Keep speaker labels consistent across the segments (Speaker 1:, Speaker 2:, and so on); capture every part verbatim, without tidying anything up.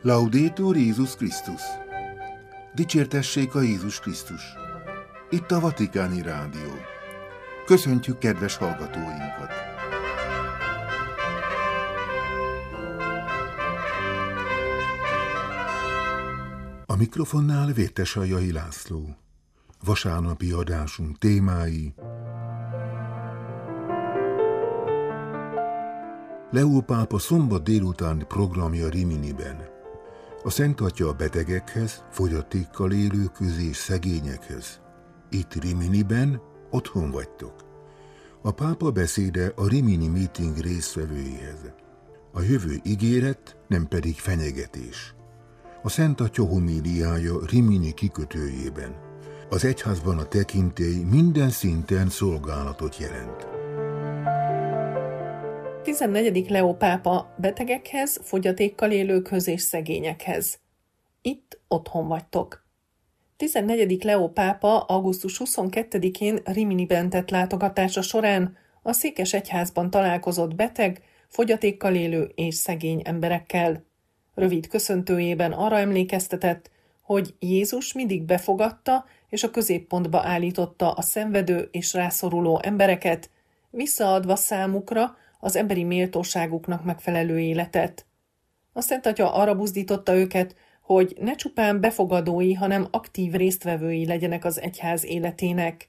Speaker 1: Laudetur Jézus Krisztus! Dicsértessék a Jézus Krisztus! Itt a Vatikáni Rádió. Köszöntjük kedves hallgatóinkat! A mikrofonnál Vértesaljai László. Vasárnapi adásunk témái: Leó pápa szombat délutáni programja Riminiben. A Szent Atya a betegekhez, fogyatékkal élőkhöz és szegényekhez. Itt Riminiben otthon vagytok. A pápa beszéde a Rimini meeting résztvevőihez. A jövő ígéret, nem pedig fenyegetés. A Szent Atya homíliája Rimini kikötőjében. Az egyházban a tekintély minden szinten szolgálatot jelent.
Speaker 2: tizennegyedik Leó pápa betegekhez, fogyatékkal élőkhöz és szegényekhez. Itt otthon vagytok. tizennegyedik Leó pápa augusztus huszonkettedikén Riminiben tett látogatása során a székesegyházban találkozott beteg, fogyatékkal élő és szegény emberekkel. Rövid köszöntőjében arra emlékeztetett, hogy Jézus mindig befogadta és a középpontba állította a szenvedő és rászoruló embereket, visszaadva számukra az emberi méltóságuknak megfelelő életet. A Szent Atya arra buzdította őket, hogy ne csupán befogadói, hanem aktív résztvevői legyenek az egyház életének.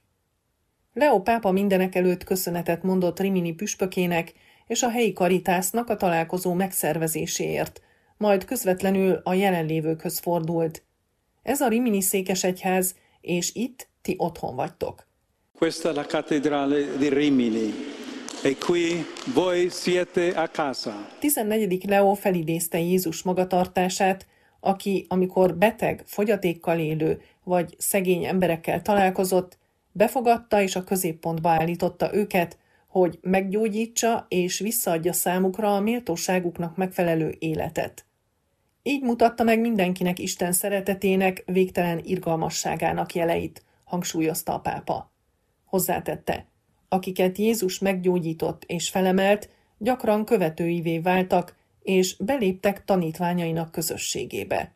Speaker 2: Leó pápa mindenekelőtt köszönetet mondott Rimini püspökének és a helyi Caritasnak a találkozó megszervezéséért, majd közvetlenül a jelenlévőkhöz fordult. Ez a Rimini székesegyház, és itt ti otthon vagytok.
Speaker 3: Questa è la cattedrale di Rimini. E qui voi siete a casa.
Speaker 2: tizennegyedik Leó felidézte Jézus magatartását, aki, amikor beteg, fogyatékkal élő vagy szegény emberekkel találkozott, befogadta és a középpontba állította őket, hogy meggyógyítsa és visszaadja számukra a méltóságuknak megfelelő életet. Így mutatta meg mindenkinek Isten szeretetének, végtelen irgalmasságának jeleit, hangsúlyozta a pápa. Hozzátette: akiket Jézus meggyógyított és felemelt, gyakran követőivé váltak, és beléptek tanítványainak közösségébe.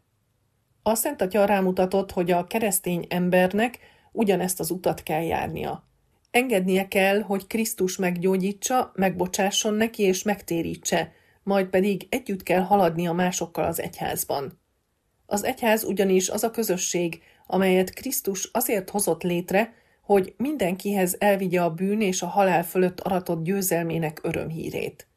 Speaker 2: A Szent Atya rámutatott, hogy a keresztény embernek ugyanezt az utat kell járnia. Engednie kell, hogy Krisztus meggyógyítsa, megbocsásson neki és megtérítse, majd pedig együtt kell haladnia másokkal az egyházban. Az egyház ugyanis az a közösség, amelyet Krisztus azért hozott létre, hogy mindenkihez elvigye a bűn és a halál fölött aratott győzelmének örömhírét.